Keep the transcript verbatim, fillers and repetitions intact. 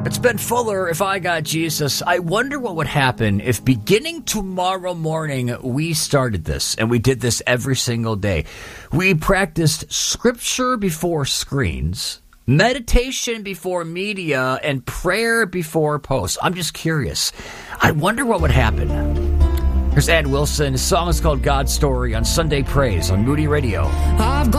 It's Ben Fuller, If I Got Jesus. I wonder what would happen if beginning tomorrow morning we started this, and we did this every single day. We practiced scripture before screens, meditation before media, and prayer before posts. I'm just curious. I wonder what would happen. Here's Ann Wilson. His song is called God's Story on Sunday Praise on Moody Radio. I've